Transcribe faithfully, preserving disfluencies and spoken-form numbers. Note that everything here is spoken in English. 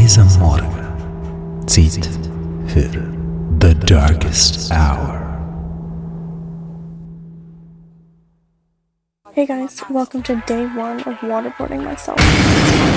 Mesa Morga zieht für The Darkest Hour. Hey guys, welcome to day one of waterboarding myself.